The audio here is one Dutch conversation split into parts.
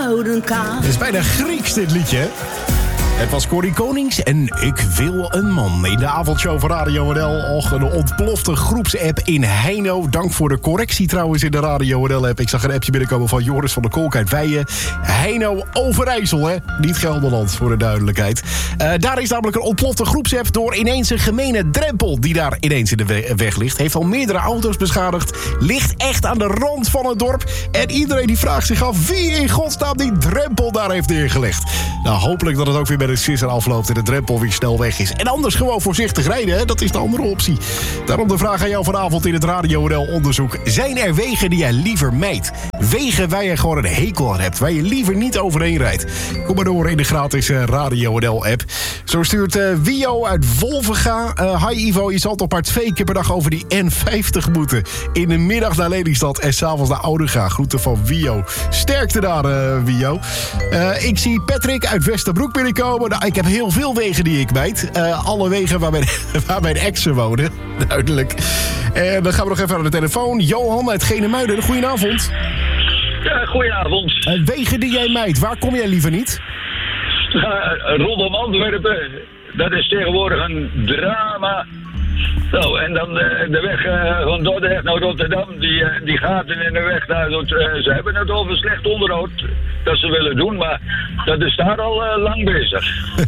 houden kan. Het is bijna Grieks, dit liedje, hè? Het was Corrie Konings en Ik wil een man. In de avondshow van Radio NL. Och, een ontplofte groepsapp in Heino. Dank voor de correctie trouwens in de Radio NL-app. Ik zag een appje binnenkomen van Joris van der Kolk uit Weijen. Heino Overijssel, hè? Niet Gelderland, voor de duidelijkheid. Daar is namelijk een ontplofte groepsapp door ineens een gemene drempel die daar ineens in de weg ligt. Heeft al meerdere auto's beschadigd. Ligt echt aan de rand van het dorp. En iedereen die vraagt zich af wie in godsnaam die drempel daar heeft neergelegd. Nou, hopelijk dat het ook weer bij de sisser afloopt en de drempel weer snel weg is. En anders gewoon voorzichtig rijden, hè? Dat is de andere optie. Daarom de vraag aan jou vanavond in het Radio NL-onderzoek. Zijn er wegen die jij liever mijdt? Wegen waar je gewoon een hekel aan hebt, waar je liever niet overheen rijdt? Kom maar door in de gratis Radio NL-app. Zo stuurt Wio uit Wolvenga. Hi Ivo, je zal toch maar 2 keer per dag over die N50 moeten. In de middag naar Lelystad en s'avonds naar Oudega. Groeten van Wio. Sterkte daar, Wio. Ik zie Patrick uit Westerbroek binnenkomen. Nou, ik heb heel veel wegen die ik mijd. Alle wegen waar mijn exen wonen. Duidelijk. En dan gaan we nog even aan de telefoon. Johan uit Genemuiden. Goedenavond. Ja, goedenavond. Wegen die jij mijdt, waar kom jij liever niet? Rondom Antwerpen. Dat is tegenwoordig een drama. Nou, en dan de weg van Dordrecht naar Rotterdam, die gaten in de weg daar, ze hebben het over slecht onderhoud dat ze willen doen, maar dat is daar al lang bezig.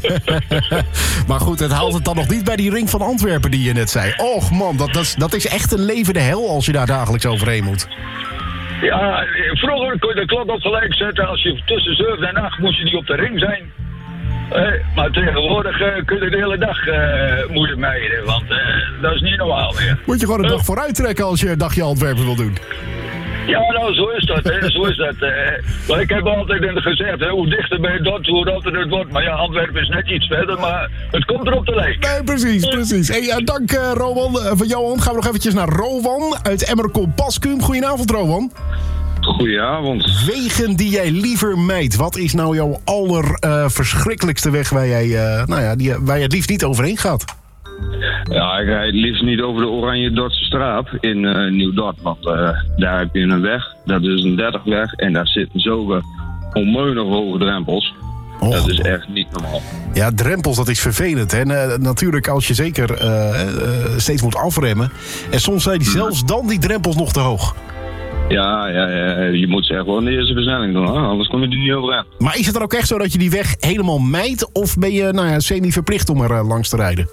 Maar goed, het haalt het dan nog niet bij die ring van Antwerpen die je net zei. Och man, dat is echt een levende hel als je daar dagelijks overheen moet. Ja, vroeger kon je de klok op gelijk zetten. Als je tussen 7 en 8 moest je niet op de ring zijn. Maar tegenwoordig kun je de hele dag moeilijk mijden, want dat is niet normaal meer. Moet je gewoon een dag vooruit trekken als je een dagje Antwerpen wil doen? Ja, nou, zo is dat. Hè. Zo is dat. Maar ik heb altijd gezegd, hoe dichter bij dat, hoe rotter het wordt. Maar ja, Antwerpen is net iets verder, maar het komt erop te lijken. Nee, precies. Hey, dank Rowan. Van Johan gaan we nog eventjes naar Rowan uit Emmerkop-Baskum. Goedenavond, Rowan. Goedenavond. Wegen die jij liever mijdt. Wat is nou jouw allerverschrikkelijkste weg waar je het liefst niet overheen gaat? Ja, ik rijd het liefst niet over de Oranje Dordtse straat in Nieuw-Dort. Want daar heb je een weg, dat is een 30-weg. En daar zitten zulke onmeunig hoge drempels. Oh. Dat is echt niet normaal. Ja, drempels, dat is vervelend. Hè? Natuurlijk als je zeker steeds moet afremmen. En soms zijn zelfs dan die drempels nog te hoog. Ja, je moet ze echt wel in de eerste versnelling doen, hè? Anders kom je er niet overheen. Maar is het dan ook echt zo dat je die weg helemaal mijdt? Of ben je semi-verplicht om er langs te rijden?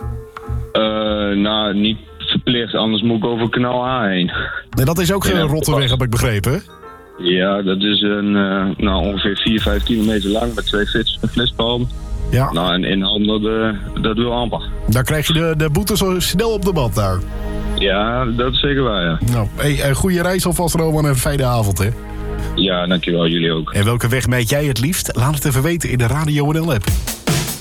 Niet verplicht, anders moet ik over kanaal A heen. Nee, dat is ook geen rotte weg, heb ik begrepen. Ja, dat is ongeveer 4-5 kilometer lang met 2 flitspalen. Ja. Nou, en inhand, dat wil amper. Dan krijg je de boete zo snel op de band daar. Ja, dat is zeker waar, ja. Nou, goede reis alvast, Roman, en een fijne avond, hè? Ja, dankjewel, jullie ook. En welke weg mijd jij het liefst? Laat het even weten in de Radio NL-app.